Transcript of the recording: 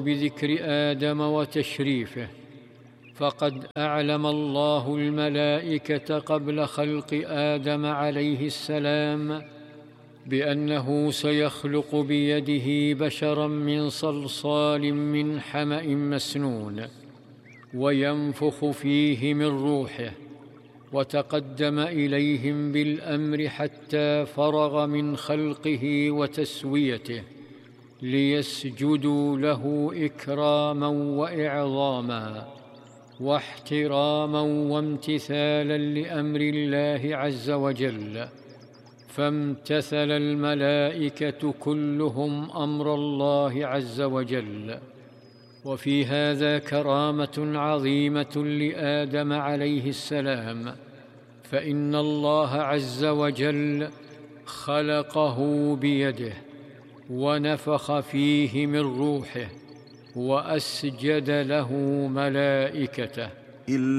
بذكر آدم وتشريفه، فقد أعلم الله الملائكة قبل خلق آدم عليه السلام بأنه سيخلق بيده بشرا من صلصال من حمأ مسنون، وينفخ فيه من روحه، وتقدم إليهم بالأمر حتى فرغ من خلقه وتسويته، ليسجدوا له إكراما وإعظاما واحتراما وامتثالا لأمر الله عز وجل. فامتثل الملائكة كلهم أمر الله عز وجل. وفي هذا كرامة عظيمة لآدم عليه السلام، فإن الله عز وجل خلقه بيده ونفخ فيه من روحه وأسجد له ملائكته.